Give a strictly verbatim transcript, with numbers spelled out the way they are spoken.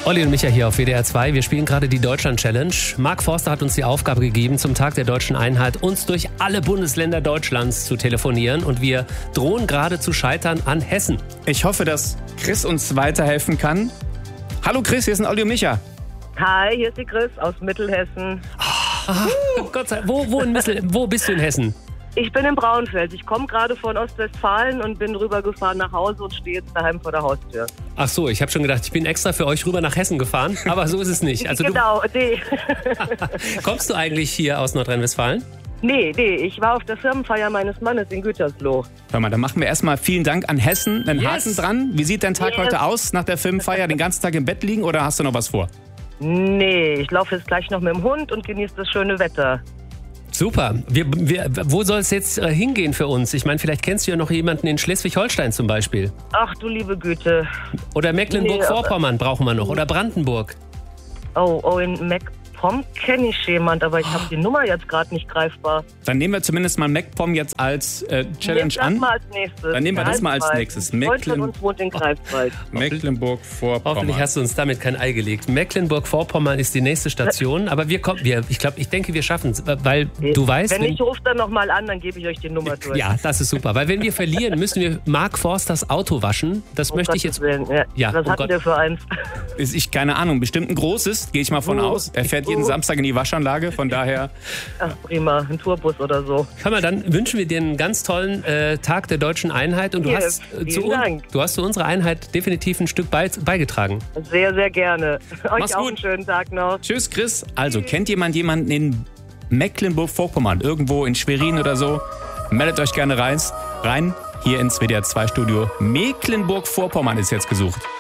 Olli und Micha hier auf W D R zwei. Wir spielen gerade die Deutschland-Challenge. Mark Forster hat uns die Aufgabe gegeben, zum Tag der deutschen Einheit uns durch alle Bundesländer Deutschlands zu telefonieren. Und wir drohen gerade zu scheitern an Hessen. Ich hoffe, dass Chris uns weiterhelfen kann. Hallo Chris, hier sind Olli und Micha. Hi, hier ist die Chris aus Mittelhessen. Ah, Gott sei Dank. Wo, wo, in Missel, wo bist du in Hessen? Ich bin in Braunfels. Ich komme gerade von Ostwestfalen und bin rübergefahren nach Hause und stehe jetzt daheim vor der Haustür. Ach so, ich habe schon gedacht, ich bin extra für euch rüber nach Hessen gefahren. Aber so ist es nicht. Also genau, du, nee. Kommst du eigentlich hier aus Nordrhein-Westfalen? Nee, nee, ich war auf der Firmenfeier meines Mannes in Gütersloh. Hör mal, dann machen wir erstmal vielen Dank an Hessen. Einen Yes. Haken dran. Wie sieht dein Tag Yes. heute aus nach der Firmenfeier? Den ganzen Tag im Bett liegen oder hast du noch was vor? Nee, ich laufe jetzt gleich noch mit dem Hund und genieße das schöne Wetter. Super. Wir, wir, wo soll es jetzt äh, hingehen für uns? Ich meine, vielleicht kennst du ja noch jemanden in Schleswig-Holstein zum Beispiel. Ach du liebe Güte. Oder Mecklenburg-Vorpommern Nee, brauchen wir noch. Oder Brandenburg. Oh, oh, in MacPom kenne ich jemand, aber ich habe die Nummer jetzt gerade nicht greifbar. Dann nehmen wir zumindest mal MacPom jetzt als äh, Challenge Nehmt das an. mal als nächstes. Dann nehmen wir das mal als Greifswald. nächstes. Ein Freund von Mecklen- uns wohnt in Greifswald. Mecklenburg-Vorpommern. Hoffentlich hast du uns damit kein Ei gelegt. Mecklenburg-Vorpommern ist die nächste Station. Aber wir kommen, wir, ich glaube, ich denke, wir schaffen es. Weil du weißt, Wenn ich rufe dann nochmal an, dann gebe ich euch die Nummer durch. ja, das ist super. Weil wenn wir verlieren, müssen wir Mark Forsters Auto waschen. Das Um möchte ich Gottes jetzt. Willen. Ja. Ja, Was oh hatten Gott. wir für eins? Ist ich keine Ahnung, bestimmt ein großes, gehe ich mal von Uh, aus. Er fährt jeden uh. Samstag in die Waschanlage, von daher. Ach prima, ein Tourbus oder so. Hör mal, dann wünschen wir dir einen ganz tollen äh, Tag der deutschen Einheit. Und du, Ja, hast, äh, vielen zu, un- Dank. du hast zu unserer Einheit definitiv ein Stück bei, beigetragen. Sehr, sehr gerne. Euch Mach's auch gut. einen schönen Tag noch. Tschüss Chris. Also, kennt jemand jemanden in Mecklenburg-Vorpommern, irgendwo in Schwerin oder so? Meldet euch gerne rein. rein. Hier ins W D R zwei Studio. Mecklenburg-Vorpommern ist jetzt gesucht.